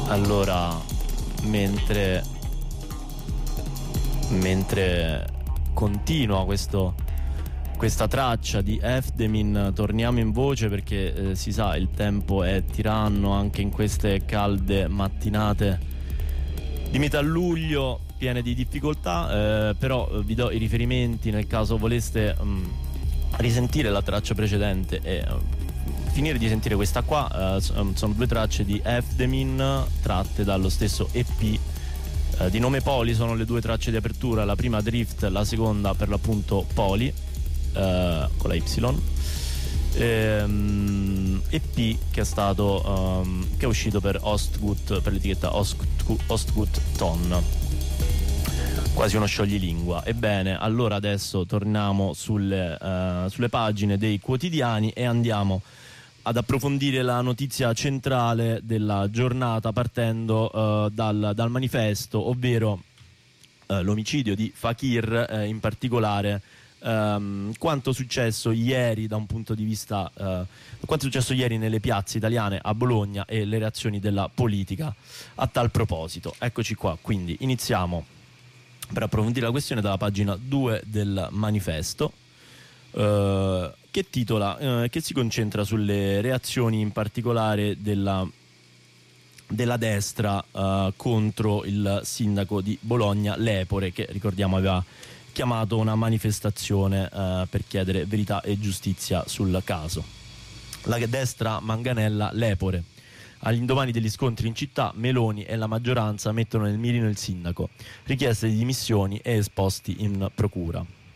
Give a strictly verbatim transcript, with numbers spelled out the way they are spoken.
Allora, mentre mentre continua questo questa traccia di Efdemin, torniamo in voce perché eh, si sa, il tempo è tiranno anche in queste calde mattinate di metà luglio, piene di difficoltà, eh, però vi do i riferimenti nel caso voleste mh, risentire la traccia precedente e uh, finire di sentire questa qua. Uh, sono due tracce di Efdemin tratte dallo stesso E P uh, di nome Poli, sono le due tracce di apertura, la prima Drift, la seconda per l'appunto Poli, uh, con la Y. ehm, E P che è stato um, che è uscito per Ostgut, per l'etichetta Ostgut, Ostgut Ton, quasi uno scioglilingua. Ebbene, allora adesso torniamo sulle, uh, sulle pagine dei quotidiani e andiamo ad approfondire la notizia centrale della giornata partendo uh, dal, dal manifesto, ovvero uh, l'omicidio di Fakir, uh, in particolare Um, quanto successo ieri da un punto di vista uh, quanto è successo ieri nelle piazze italiane a Bologna e le reazioni della politica a tal proposito. Eccoci qua, quindi iniziamo per approfondire la questione dalla pagina due del manifesto, uh, che titola uh, che si concentra sulle reazioni in particolare della della destra uh, contro il sindaco di Bologna Lepore, che ricordiamo aveva chiamato una manifestazione uh, per chiedere verità e giustizia sul caso. La destra manganella Lepore. All'indomani degli scontri in città, Meloni e la maggioranza mettono nel mirino il sindaco, richieste di dimissioni e esposti in procura.